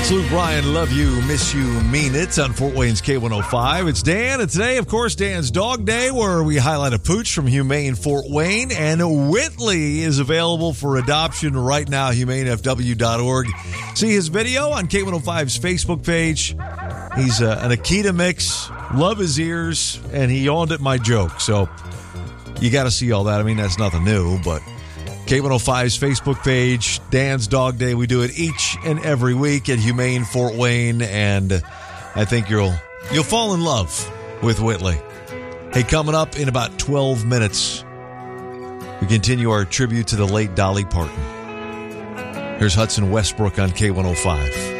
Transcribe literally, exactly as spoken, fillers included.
Luke Bryan, love you, miss you, mean it on Fort Wayne's K one oh five. It's Dan, and today, of course, Dan's Dog Day, where we highlight a pooch from Humane Fort Wayne, and Whitley is available for adoption right now, humane f w dot org. See his video on K one oh five's Facebook page. He's uh, an Akita mix, love his ears, and he yawned at my joke, so you got to see all that. I mean, that's nothing new, but K one oh five's Facebook page, Dan's Dog Day. We do it each and every week at Humane Fort Wayne, and I think you'll you'll fall in love with Whitley. Hey, coming up in about twelve minutes, we continue our tribute to the late Dolly Parton. Here's Hudson Westbrook on K one oh five.